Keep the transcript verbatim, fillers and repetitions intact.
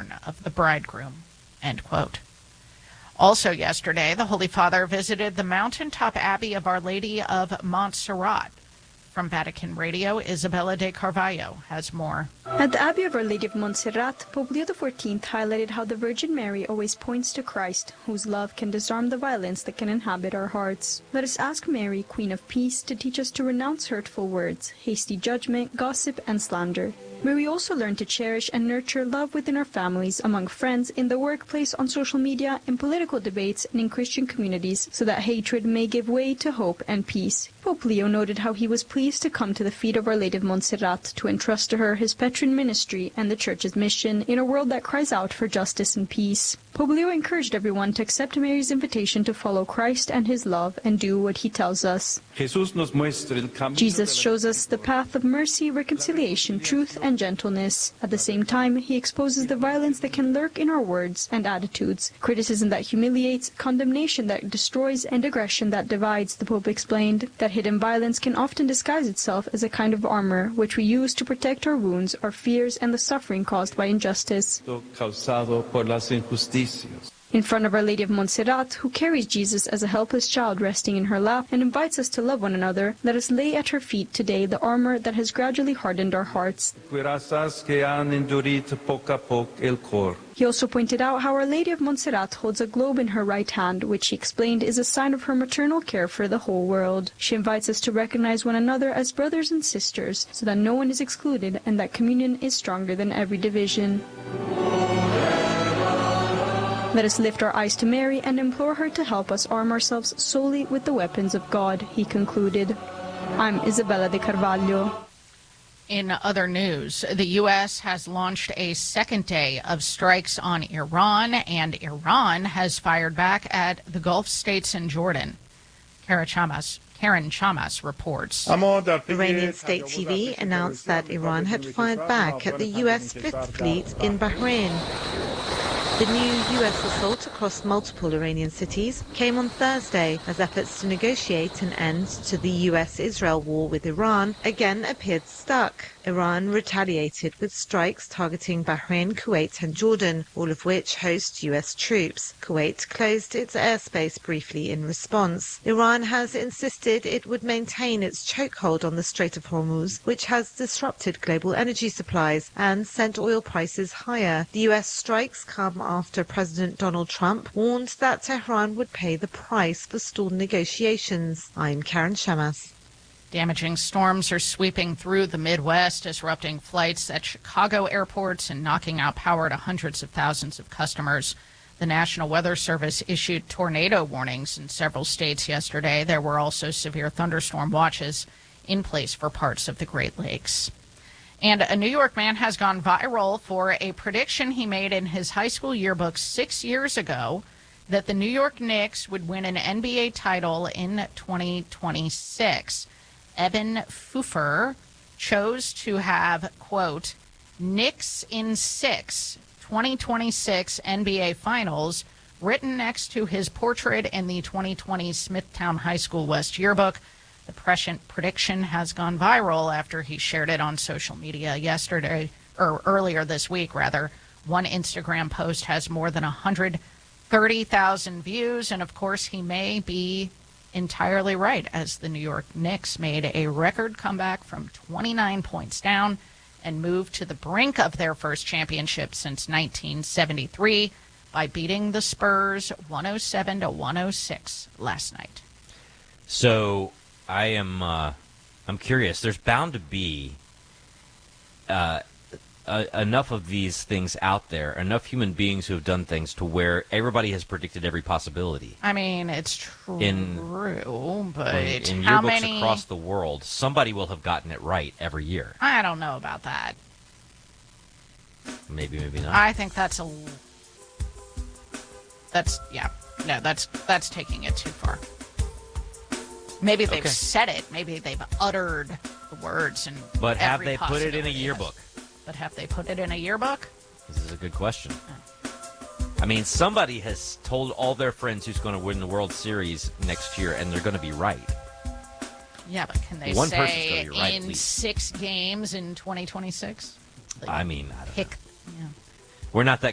return of the bridegroom, end quote. Also yesterday, the Holy Father visited the mountaintop abbey of Our Lady of Montserrat. From Vatican Radio, Isabella de Carvalho has more. At the Abbey of Our Lady of Montserrat, Pope Leo the fourteenth highlighted how the Virgin Mary always points to Christ, whose love can disarm the violence that can inhabit our hearts. Let us ask Mary, Queen of Peace, to teach us to renounce hurtful words, hasty judgment, gossip, and slander. May we also learn to cherish and nurture love within our families, among friends, in the workplace, on social media, in political debates, and in Christian communities, so that hatred may give way to hope and peace. Pope Leo noted how he was pleased to come to the feet of Our Lady of Montserrat to entrust to her his patron ministry and the Church's mission in a world that cries out for justice and peace. Pope Leo encouraged everyone to accept Mary's invitation to follow Christ and his love and do what he tells us. Jesus shows us the path of mercy, reconciliation, truth, and gentleness. At the same time, he exposes the violence that can lurk in our words and attitudes, criticism that humiliates, condemnation that destroys, and aggression that divides. The Pope explained that hidden violence can often disguise itself as a kind of armor, which we use to protect our wounds, our fears, and the suffering caused by injustice. In front of Our Lady of Montserrat, who carries Jesus as a helpless child resting in her lap and invites us to love one another, let us lay at her feet today the armor that has gradually hardened our hearts. He also pointed out how Our Lady of Montserrat holds a globe in her right hand, which he explained is a sign of her maternal care for the whole world. She invites us to recognize one another as brothers and sisters, so that no one is excluded and that communion is stronger than every division. Let us lift our eyes to Mary and implore her to help us arm ourselves solely with the weapons of God, he concluded. I'm Isabella de Carvalho. In other news, the U S has launched a second day of strikes on Iran, and Iran has fired back at the Gulf states and Jordan. Karen Chamas, Karen Chamas reports. Iranian state T V announced that Iran had fired back at the U S Fifth Fleet in Bahrain. The new U S assault across multiple Iranian cities came on Thursday as efforts to negotiate an end to the U S Israel war with Iran again appeared stuck. Iran retaliated with strikes targeting Bahrain, Kuwait and Jordan, all of which host U S troops. Kuwait closed its airspace briefly in response. Iran has insisted it would maintain its chokehold on the Strait of Hormuz, which has disrupted global energy supplies and sent oil prices higher. The U S strikes come after President Donald Trump warned that Tehran would pay the price for stalled negotiations. I'm Karen Chamas. Damaging storms are sweeping through the Midwest, disrupting flights at Chicago airports and knocking out power to hundreds of thousands of customers. The National Weather Service issued tornado warnings in several states yesterday. There were also severe thunderstorm watches in place for parts of the Great Lakes. And a New York man has gone viral for a prediction he made in his high school yearbook six years ago that the New York Knicks would win an N B A title in twenty twenty-six. Evan Pfuffer chose to have, quote, Knicks in six, twenty twenty-six N B A Finals, written next to his portrait in the twenty twenty Smithtown High School West yearbook. The prescient prediction has gone viral after he shared it on social media yesterday, or earlier this week, rather. One Instagram post has more than one hundred thirty thousand views, and of course he may be entirely right, as the New York Knicks made a record comeback from twenty-nine points down and moved to the brink of their first championship since nineteen seventy-three by beating the Spurs one oh seven to one oh six last night. So I am uh, I'm curious. There's bound to be uh, uh, enough of these things out there, enough human beings who have done things to where everybody has predicted every possibility. I mean, it's true, in, but in how yearbooks many across the world, somebody will have gotten it right every year. I don't know about that. Maybe, maybe not. I think that's a that's yeah. No, that's that's taking it too far. Maybe they've okay. said it. Maybe they've uttered the words. And but have they put it in a yearbook? But have they put it in a yearbook? This is a good question. Oh. I mean, somebody has told all their friends who's going to win the World Series next year, and they're going to be right. Yeah, but can they One say be right, in six games in twenty twenty-six? Like, I mean, I don't pick, know. Yeah. We're not that